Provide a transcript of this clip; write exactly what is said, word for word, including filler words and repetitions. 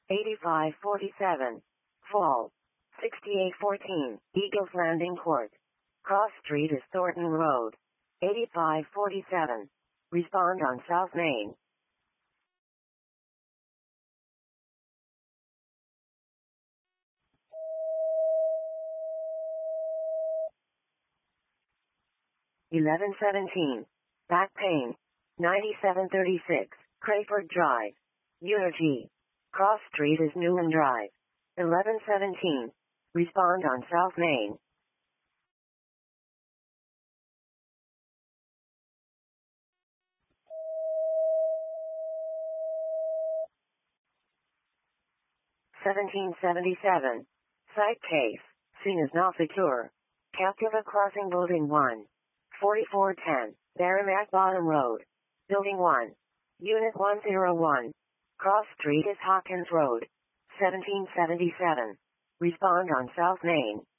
eighty-five forty-seven. Fall. sixty-eight fourteen. Eagles Landing Court. Cross Street is Thornton Road. eighty-five forty-seven. Respond on South Main. eleven seventeen. Back pain. ninety-seven thirty-six. Crayford Drive. Unity. Cross Street is Newman Drive. eleven seventeen. Respond on South Main. seventeen seventy-seven. Site case. Scene is not secure. Captiva Crossing Building one. forty-four ten. Merrimack Bottom Road. Building one. Unit one oh one. Cross Street is Hawkins Road. seventeen seventy-seven. Respond on South Main.